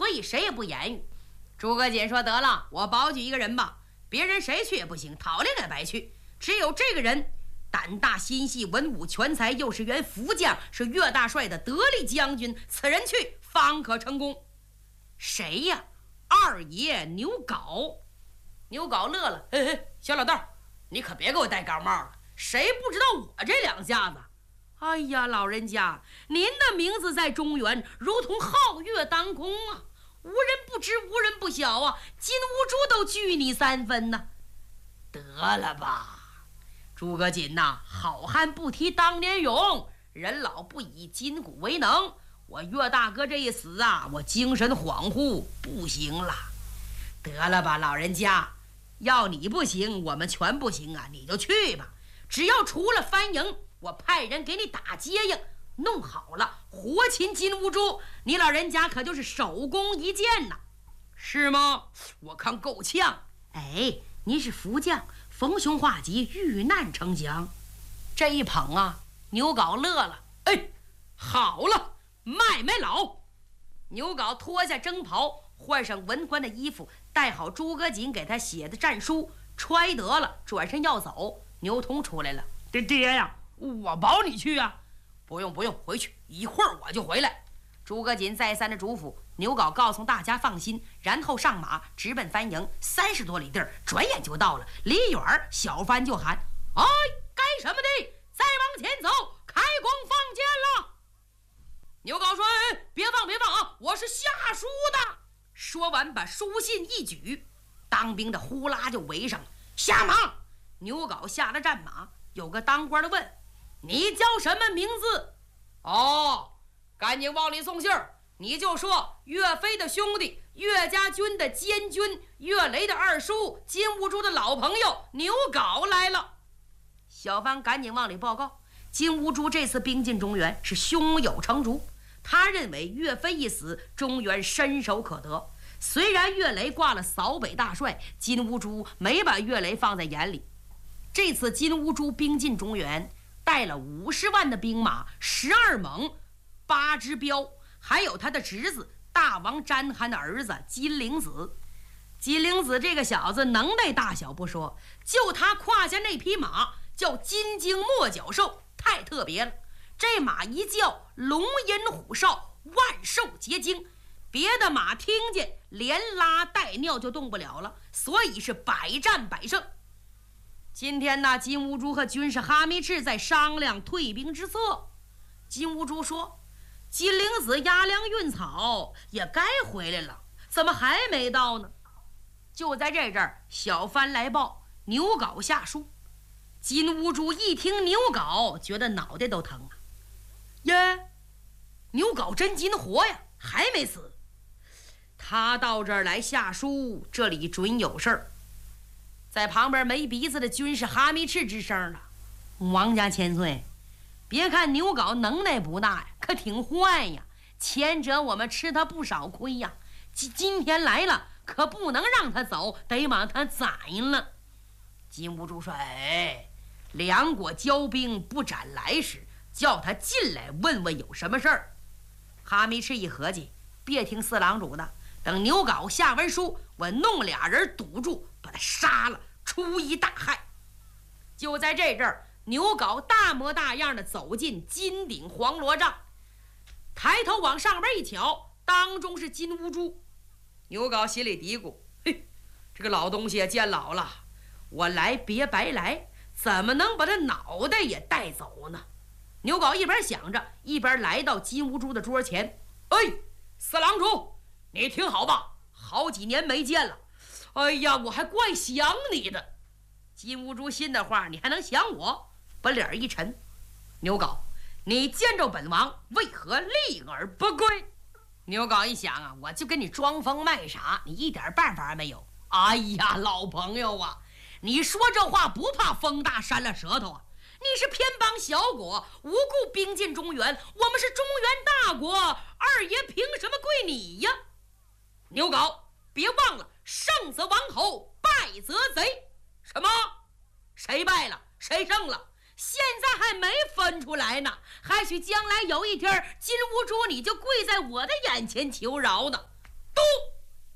所以谁也不言语。诸葛瑾说：“得了，我保举一个人吧，别人谁去也不行，讨厌也白去。只有这个人，胆大心细，文武全才，又是原福将，是岳大帅的得力将军，此人去方可成功。”谁呀？二爷牛皋。牛皋乐了：“嘿嘿，小老道，你可别给我戴高帽了，谁不知道我这两下子？哎呀，老人家，您的名字在中原如同皓月当空啊，无人不知，无人不晓啊，金兀术都惧你3分呢。”得了吧，诸葛瑾呐，好汉不提当年勇，人老不以筋骨为能。我岳大哥这一死啊，我精神恍惚，不行了。得了吧，老人家，要你不行，我们全不行啊，你就去吧。只要除了番营，我派人给你打接应，弄好了活擒金兀术，你老人家可就是首功一件呐。是吗？我看够呛。哎，您是福将，逢凶化吉，遇难成祥。这一捧啊，牛皋乐了。哎，好了，卖老。牛皋脱下征袍，换上文官的衣服，带好诸葛瑾给他写的战书，揣得了，转身要走。牛童出来了：“爹呀，我保你去啊！”“不用，回去，一会儿我就回来。”诸葛瑾再三的嘱咐。牛皋告诉大家放心，然后上马直奔番营。30多里地儿，转眼就到了。离远小番就喊：“哎，该什么的，再往前走，开弓放箭了。”牛皋说：“哎，别放啊，我是下书的。”说完把书信一举，当兵的呼啦就围上了。下马！牛皋下了战马，有个当官的问：“你叫什么名字？”“哦，赶紧往里送信儿，你就说岳飞的兄弟，岳家军的监军，岳雷的二叔，金兀术的老朋友牛皋来了。”小番赶紧往里报告，金兀术这次兵进中原是胸有成竹。他认为岳飞一死，中原伸手可得。虽然岳雷挂了扫北大帅，金兀术没把岳雷放在眼里。这次金兀术兵进中原，带了50万的兵马，12猛，8只彪，还有他的侄子大王詹罕的儿子金陵子。金陵子这个小子能耐大小不说，就他胯下那匹马叫金睛墨角兽，太特别了。这马一叫龙吟虎啸，万兽皆惊，别的马听见连拉带尿就动不了了，所以是百战百胜。今天呢，金兀术和军师哈密赤在商量退兵之策。金兀术说：“金陵子押粮运草也该回来了，怎么还没到呢？”就在这阵儿，小番来报牛皋下书。金兀术一听牛皋，觉得脑袋都疼啊！耶，牛皋真金活呀，还没死。他到这儿来下书，这里准有事儿。在旁边没鼻子的军师哈密赤吱声了：“王家千岁，别看牛皋能耐不大呀，可挺坏呀。前者我们吃他不少亏呀，今天来了，可不能让他走，得把他宰了。”金兀术说：“哎，两国交兵不斩来使，叫他进来问问有什么事儿。”哈密赤一合计，别听四郎主的，等牛皋下完书，我弄俩人堵住，把他杀了，出一大害。就在这阵儿，牛皋大模大样的走进金顶黄罗帐，抬头往上边一瞧，当中是金兀术。牛皋心里嘀咕：“嘿，这个老东西见老了，我来别白来，怎么能把他脑袋也带走呢？”牛皋一边想着，一边来到金兀术的桌前。“哎，四郎主，你听好吧，好几年没见了，哎呀，我还怪想你的。”金兀术心的话：“你还能想我？”把脸一沉：“牛皋，你见着本王，为何立而不归？”牛皋一想啊，我就跟你装疯卖傻，你一点办法没有。哎呀，老朋友啊，你说这话不怕风大扇了舌头啊？你是偏帮小国，无故兵进中原，我们是中原大国，二爷凭什么跪你呀？牛皋，别忘了，胜则王侯，败则贼。什么？谁败了？谁胜了？现在还没分出来呢，还许将来有一天，金兀术你就跪在我的眼前求饶呢。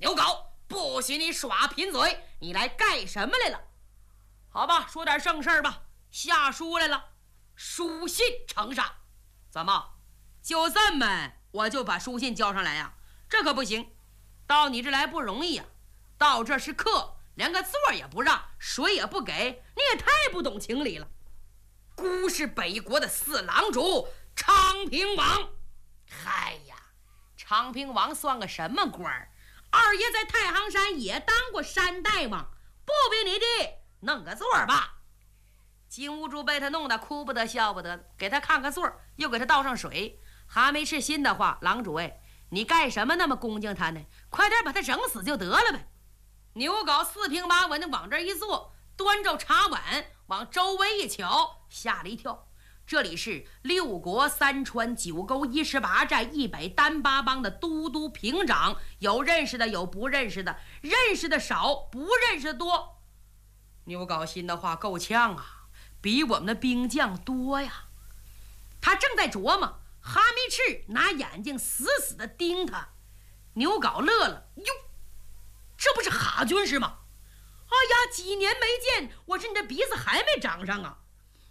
牛狗，不许你耍贫嘴，你来干什么来了？好吧，说点正事儿吧。下书来了，书信呈上。怎么，就这么我就把书信交上来呀？这可不行，到你这来不容易呀。到这是客，连个座也不让，水也不给，你也太不懂情理了。孤是北国的四郎主昌平王。嗨呀，昌平王算个什么官儿？二爷在太行山也当过山大王，不比你的，弄个座吧。金兀术被他弄得哭不得笑不得，给他看个座，又给他倒上水。还没吃心的话，郎主哎，你干什么那么恭敬他呢？快点把他整死就得了呗。牛皋四平八稳的往这一坐，端着茶碗往周围一瞧，吓了一跳。这里是6国3川9沟18寨100单8帮的都督平长，有认识的，有不认识的，认识的少，不认识的多。牛皋心的话够呛啊，比我们的兵将多呀。他正在琢磨，哈密赤拿眼睛死死地盯他。牛皋乐了，哟，这不是哈军是吗？哎呀，几年没见，我说你这鼻子还没长上啊。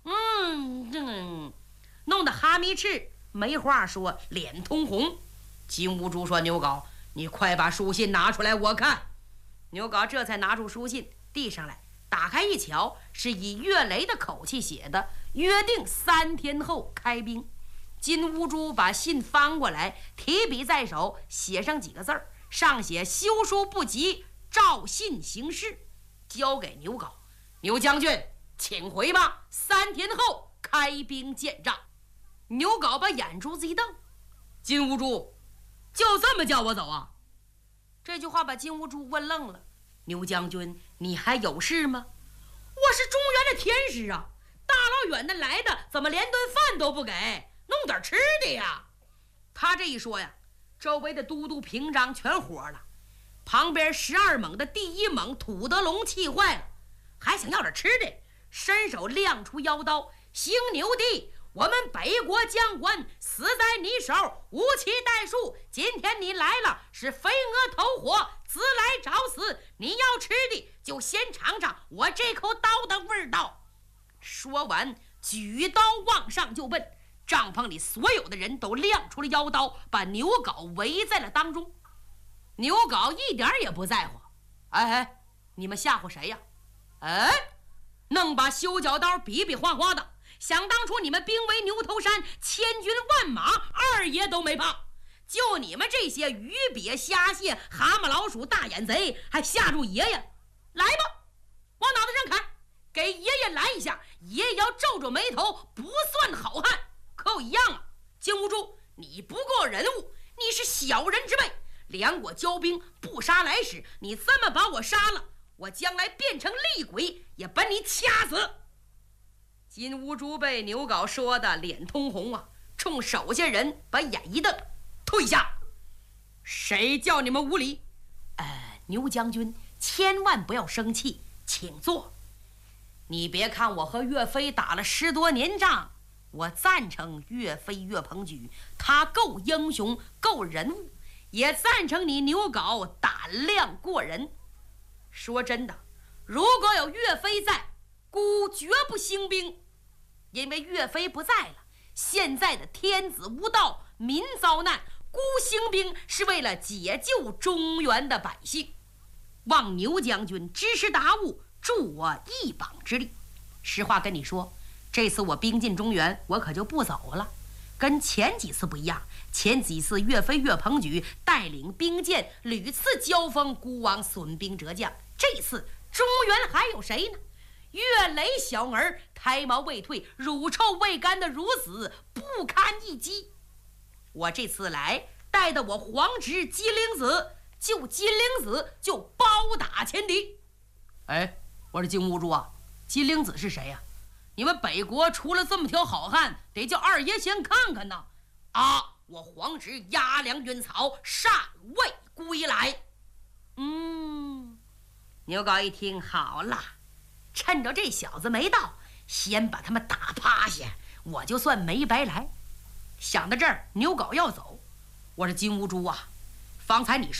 弄得哈密赤没话说，脸通红。金兀术说：“牛皋，你快把书信拿出来我看。”牛皋这才拿出书信递上来，打开一瞧，是以岳雷的口气写的，约定3天后开兵。金兀术把信翻过来，提笔在手，写上几个字儿，上写休书不及，照信行事，交给牛皋。牛将军，请回吧，3天后开兵见仗。牛皋把眼珠子一瞪，金兀术就这么叫我走啊？这句话把金兀术问愣了。牛将军，你还有事吗？我是中原的天师啊，大老远的来的，怎么连顿饭都不给，弄点吃的呀？他这一说呀，周围的都督平章全火了。旁边12猛的第1猛土德龙气坏了，还想要点吃的，伸手亮出腰刀，行牛弟，我们北国将官死在你手，无期待数。今天你来了，是飞蛾投火，自来找死。你要吃的就先尝尝我这口刀的味道。说完，举刀往上就奔。帐篷里所有的人都亮出了腰刀，把牛皋围在了当中。牛皋一点也不在乎。哎，你们吓唬谁呀？弄把修脚刀比比划划的。想当初你们兵围牛头山，千军万马，二爷都没怕。就你们这些鱼鳖虾蟹、蛤蟆老鼠、大眼贼，还吓住爷爷？来吧，往脑袋上砍，给爷爷来一下，爷爷要皱皱眉头，不算好汉。可我一样啊，金兀术，你不过人物，你是小人之辈。两国交兵，不杀来使，你这么把我杀了，我将来变成厉鬼，也把你掐死。金兀术被牛皋说的脸通红啊，冲手下人把眼一瞪，退下！谁叫你们无礼？牛将军千万不要生气，请坐。你别看我和岳飞打了10多年仗，我赞成岳飞岳鹏举，他够英雄，够人物，也赞成你牛皋胆量过人。说真的，如果有岳飞在，孤绝不兴兵。因为岳飞不在了，现在的天子无道，民遭难，孤兴兵是为了解救中原的百姓。望牛将军知识达悟，助我一膀之力。实话跟你说，这次我兵进中原，我可就不走了。跟前几次不一样，前几次岳飞岳鹏举带领兵舰屡次交锋，孤王损兵折将。这次中原还有谁呢？岳雷小儿胎毛未退，乳臭未干的孺子，不堪一击。我这次来带的我皇侄金陵子，就金陵子就包打前敌。我说金兀术啊，金陵子是谁呀？你们北国出了这么条好汉，得叫二爷先看看呐。我皇侄押粮运草，尚未归来。牛皋一听，好了，趁着这小子没到，先把他们打趴下，我就算没白来。想到这儿，牛皋要走。我说金兀术啊，方才你说